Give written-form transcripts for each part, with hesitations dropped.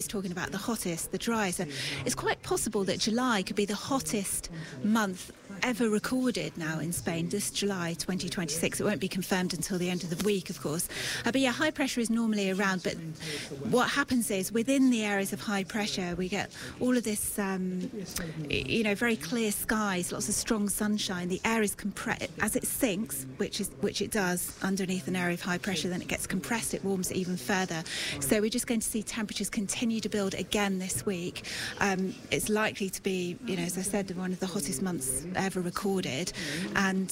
talking about the hottest, the driest. So it's quite possible that July could be the hottest month ever recorded now in Spain, this July 2026. It won't be confirmed until the end of the week, of course. But yeah, high pressure is normally around, but what happens is within the areas of high pressure, we get all of this, very clear skies, lots of strong sunshine. The air is compressed as it sinks, which it does underneath an area of high pressure. Then it gets compressed, it warms it even further. So we're just going to see temperatures continue to build again this week. It's likely to be, as I said, one of the hottest months ever recorded, and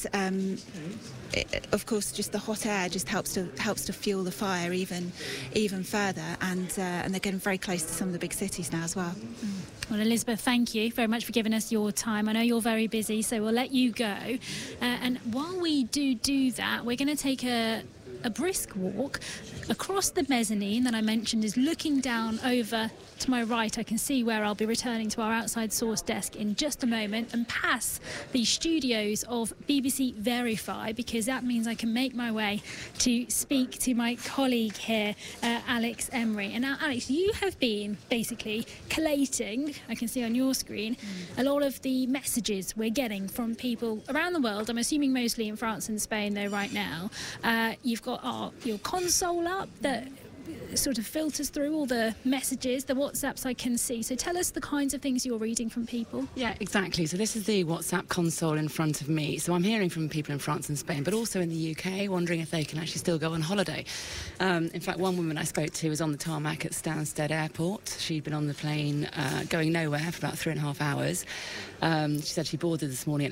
of course, just the hot air just helps to fuel the fire even further, and they're getting very close to some of the big cities now as well. Well, Elizabeth, thank you very much for giving us your time. I know you're very busy, so we'll let you go. And while we do that, we're going to take a brisk walk across the mezzanine that I mentioned is looking down over to my right. I can see where I'll be returning to our outside source desk in just a moment and pass the studios of BBC Verify, because that means I can make my way to speak to my colleague here, Alex Emery. And now, Alex, you have been basically collating, I can see on your screen, a lot of the messages we're getting from people around the world. I'm assuming mostly in France and Spain though right now. You've got your console up that sort of filters through all the messages, the WhatsApps I can see. So tell us the kinds of things you're reading from people. Yeah, exactly. So this is the WhatsApp console in front of me. So I'm hearing from people in France and Spain, but also in the UK, wondering if they can actually still go on holiday. In fact, one woman I spoke to was on the tarmac at Stansted Airport. She'd been on the plane going nowhere for about 3.5 hours. She said she boarded this morning at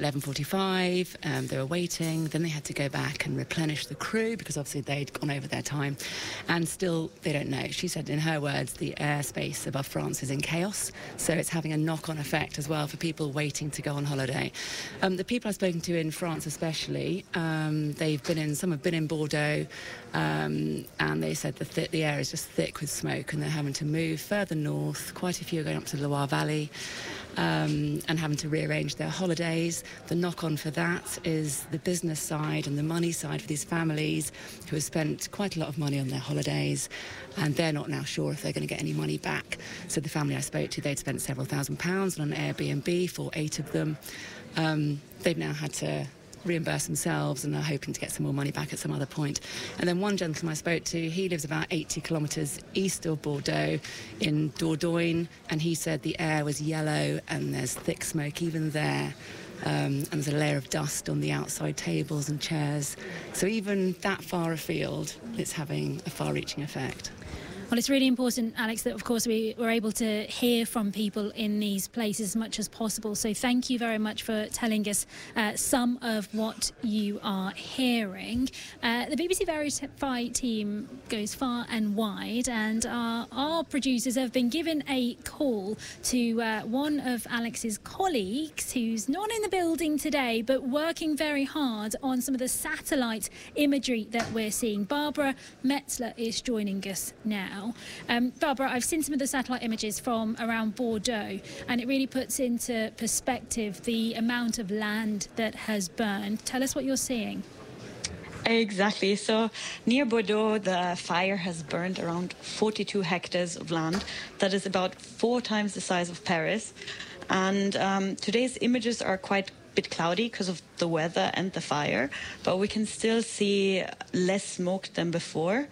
11:45. They were waiting. Then they had to go back and replenish the crew because obviously they'd gone over their time. And still, they don't know. She said, in her words, the airspace above France is in chaos. So it's having a knock-on effect as well for people waiting to go on holiday. The people I've spoken to in France especially, some have been in Bordeaux, and they said the air is just thick with smoke and they're having to move further north. Quite a few are going up to the Loire Valley. And having to rearrange their holidays. The knock-on for that is the business side and the money side for these families who have spent quite a lot of money on their holidays, and they're not now sure if they're going to get any money back. So the family I spoke to, they'd spent several £1,000s on an Airbnb for 8 of them. They've now had to reimburse themselves and are hoping to get some more money back at some other point. And then one gentleman I spoke to, he lives about 80 kilometres east of Bordeaux in Dordogne, and he said the air was yellow and there's thick smoke even there. And there's a layer of dust on the outside tables and chairs. So even that far afield, it's having a far-reaching effect. Well, it's really important, Alex, that, of course, we were able to hear from people in these places as much as possible. So thank you very much for telling us some of what you are hearing. The BBC Verify team goes far and wide, and our producers have been given a call to one of Alex's colleagues who's not in the building today, but working very hard on some of the satellite imagery that we're seeing. Barbara Metzler is joining us now. Barbara, I've seen some of the satellite images from around Bordeaux, and it really puts into perspective the amount of land that has burned. Tell us what you're seeing. Exactly. So near Bordeaux, the fire has burned around 42 hectares of land. That is about 4 times the size of Paris. And today's images are quite a bit cloudy because of the weather and the fire, but we can still see less smoke than before.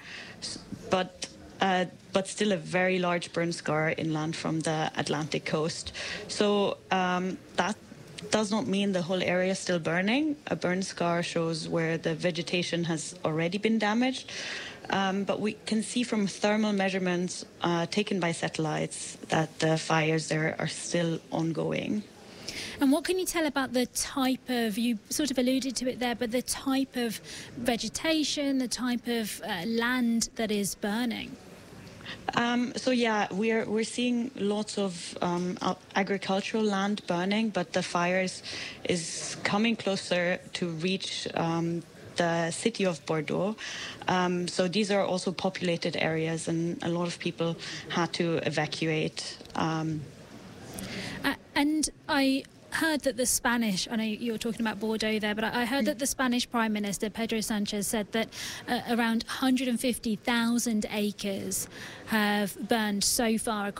But still a very large burn scar inland from the Atlantic coast. So that does not mean the whole area is still burning. A burn scar shows where the vegetation has already been damaged. But we can see from thermal measurements taken by satellites that the fires there are still ongoing. And what can you tell about the type of, you sort of alluded to it there, but the type of vegetation, the type of land that is burning? So yeah, we're seeing lots of agricultural land burning, but the fire is coming closer to reach the city of Bordeaux. So these are also populated areas, and a lot of people had to evacuate. And I heard that the Spanish, I know you were talking about Bordeaux there, but I heard that the Spanish Prime Minister, Pedro Sanchez, said that around 150,000 acres have burned so far across